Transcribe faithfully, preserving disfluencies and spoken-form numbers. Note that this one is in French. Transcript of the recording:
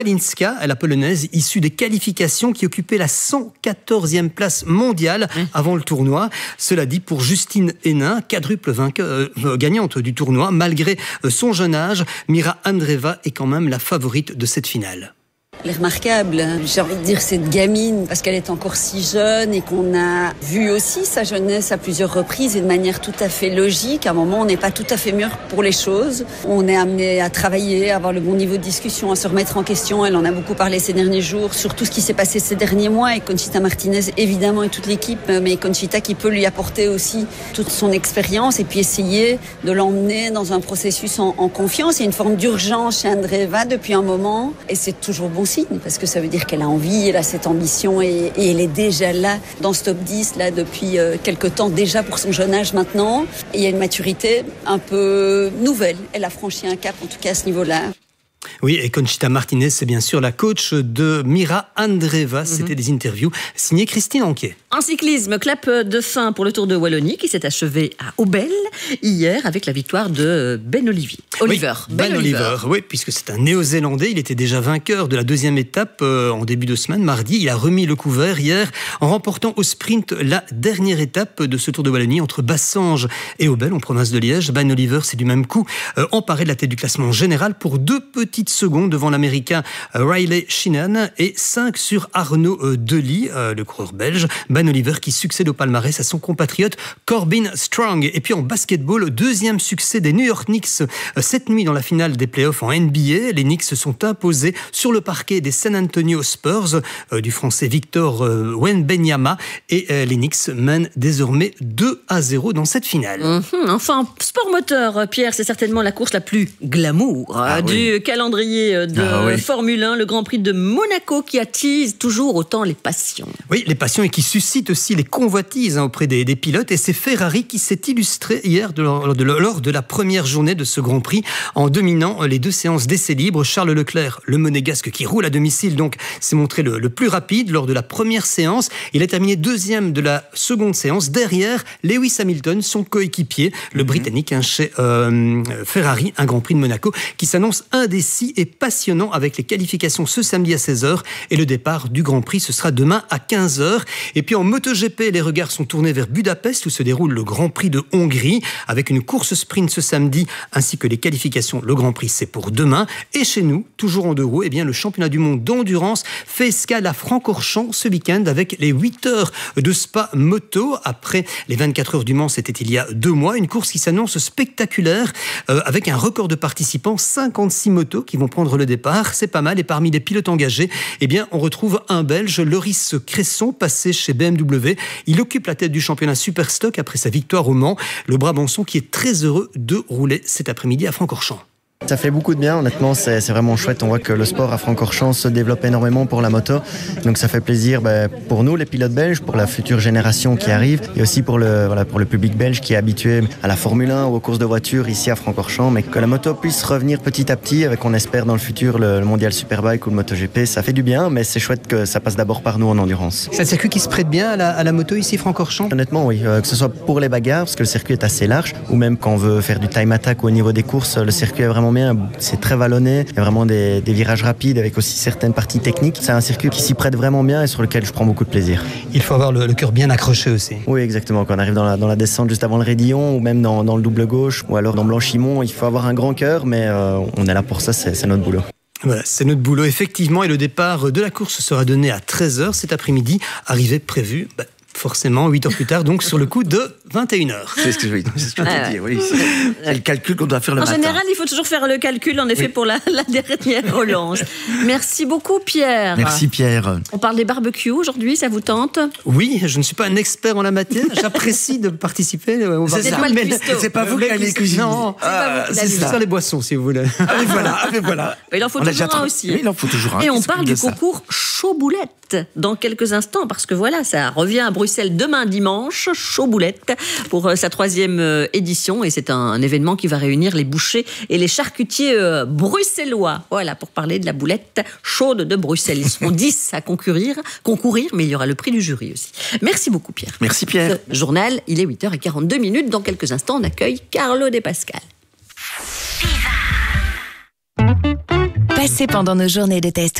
Kalinska, la polonaise issue des qualifications qui occupait la cent quatorzième place mondiale avant le tournoi. Cela dit, pour Justine Henin, quadruple vainqueur, euh, gagnante du tournoi, malgré euh, son jeune âge, Mira Andreeva est quand même la favorite de cette finale. Elle est remarquable, j'ai envie de dire cette gamine, parce qu'elle est encore si jeune et qu'on a vu aussi sa jeunesse à plusieurs reprises et de manière tout à fait logique. À un moment, on n'est pas tout à fait mûr pour les choses. On est amené à travailler, à avoir le bon niveau de discussion, à se remettre en question. Elle en a beaucoup parlé ces derniers jours, sur tout ce qui s'est passé ces derniers mois. Et Conchita Martinez, évidemment, et toute l'équipe, mais Conchita qui peut lui apporter aussi toute son expérience et puis essayer de l'emmener dans un processus en, en confiance. Il y a une forme d'urgence chez Andreeva depuis un moment et c'est toujours bon signe parce que ça veut dire qu'elle a envie, elle a cette ambition et, et elle est déjà là dans ce top dix là depuis euh, quelques temps déjà pour son jeune âge maintenant. Et il y a une maturité un peu nouvelle. Elle a franchi un cap en tout cas à ce niveau-là. Oui, et Conchita Martinez, c'est bien sûr la coach de Mira Andreeva. C'était mm-hmm. des interviews signées Christine Anquier. En cyclisme, clap de fin pour le Tour de Wallonie qui s'est achevé à Aubel hier avec la victoire de Ben Olivier. Oliver. Oui, Ben, ben Oliver. Oliver, oui, puisque c'est un Néo-Zélandais. Il était déjà vainqueur de la deuxième étape euh, en début de semaine, mardi. Il a remis le couvert hier en remportant au sprint la dernière étape de ce Tour de Wallonie entre Bassange et Aubel en province de Liège. Ben Oliver s'est du même coup euh, emparé de la tête du classement général pour deux petites secondes devant l'Américain Riley Sheenan et cinq sur Arnaud euh, Delis, euh, le coureur belge. Ben Oliver qui succède au palmarès à son compatriote Corbin Strong. Et puis en basketball, deuxième succès des New York Knicks euh, cette nuit dans la finale des playoffs en N B A. Les Knicks se sont imposés sur le parquet des San Antonio Spurs euh, du français Victor euh, Wembanyama et euh, les Knicks mènent désormais deux à zéro dans cette finale. Mmh, enfin, sport moteur, Pierre, c'est certainement la course la plus glamour ah, du oui. calendrier de ah, oui. Formule un, le Grand Prix de Monaco qui attise toujours autant les passions. Oui, les passions et qui suscite aussi les convoitises hein, auprès des, des pilotes. Et c'est Ferrari qui s'est illustré hier de, de, de, lors de la première journée de ce Grand Prix en dominant les deux séances d'essais libres. Charles Leclerc, le monégasque qui roule à domicile, donc s'est montré le, le plus rapide lors de la première séance. Il a terminé deuxième de la seconde séance. Derrière, Lewis Hamilton, son coéquipier, le mm-hmm. Britannique hein, chez euh, Ferrari, un Grand Prix de Monaco qui s'annonce indécis et passionnant avec les qualifications ce samedi à seize heures et le départ du Grand Prix, ce sera demain à quinze heures. Et puis en MotoGP, les regards sont tournés vers Budapest où se déroule le Grand Prix de Hongrie avec une course sprint ce samedi ainsi que les qualifications. Le Grand Prix, c'est pour demain. Et chez nous, toujours en deux roues, eh bien, le championnat du monde d'endurance fait escale à Francorchamps ce week-end avec les huit heures de Spa Moto. Après les vingt-quatre heures du Mans, c'était il y a deux mois. Une course qui s'annonce spectaculaire euh, avec un record de participants, cinquante-six motos qui vont prendre le départ. C'est pas mal. Et parmi les pilotes engagés, eh bien, on retrouve un Belge, Loris Cresson, passé chez B M W. Il occupe la tête du championnat Superstock après sa victoire au Mans. Le Brabançon qui est très heureux de rouler cet après-midi à Francorchamps. Ça fait beaucoup de bien, honnêtement, c'est, c'est vraiment chouette. On voit que le sport à Francorchamps se développe énormément pour la moto. Donc ça fait plaisir ben, pour nous, les pilotes belges, pour la future génération qui arrive, et aussi pour le, voilà, pour le public belge qui est habitué à la Formule un ou aux courses de voitures ici à Francorchamps. Mais que la moto puisse revenir petit à petit, avec on espère dans le futur le, le Mondial Superbike ou le MotoGP, ça fait du bien, mais c'est chouette que ça passe d'abord par nous en endurance. C'est un circuit qui se prête bien à la, à la moto ici, Francorchamps ? Honnêtement, oui. Euh, que ce soit pour les bagarres, parce que le circuit est assez large, ou même quand on veut faire du time attack ou au niveau des courses, le circuit est vraiment bien. C'est très vallonné, il y a vraiment des, des virages rapides avec aussi certaines parties techniques. C'est un circuit qui s'y prête vraiment bien et sur lequel je prends beaucoup de plaisir. Il faut avoir le, le cœur bien accroché aussi. Oui, exactement. Quand on arrive dans la, dans la descente juste avant le Raidillon ou même dans, dans le double gauche ou alors dans Blanchimont, il faut avoir un grand cœur, mais euh, on est là pour ça, c'est, c'est notre boulot. Voilà, c'est notre boulot effectivement et le départ de la course sera donné à treize heures cet après-midi. Arrivée prévue, bah, forcément huit heures plus tard, donc sur le coup de vingt et une heures. C'est ce que je veux ah, dire, oui. C'est, c'est le calcul qu'on doit faire le en matin. En général, il faut toujours faire le calcul, en effet, oui. pour la, la dernière relance. Merci beaucoup, Pierre. Merci, Pierre. On parle des barbecues aujourd'hui, ça vous tente ? Oui, je ne suis pas un expert en la matière. J'apprécie de participer au barbecue. C'est, ça, mais c'est pas vous qui allez cuisiner. Non, ah, c'est, c'est ça les boissons, si vous voulez. Ah, mais voilà, ah, mais voilà. Mais il en faut on toujours un aussi. Oui, il en faut toujours un. Et on parle du concours Chaud-Boulette dans quelques instants, parce que voilà, ça revient à Bruxelles demain dimanche, Chaud-Boulette, pour sa troisième édition. Et c'est un, un événement qui va réunir les bouchers et les charcutiers euh, bruxellois. Voilà, pour parler de la boulette chaude de Bruxelles. Ils seront dix à concourir, concourir, mais il y aura le prix du jury aussi. Merci beaucoup, Pierre. Merci, Pierre. Ce journal, il est huit heures quarante-deux minutes. Dans quelques instants, on accueille Carlo De Pascal. Passez pendant nos journées de test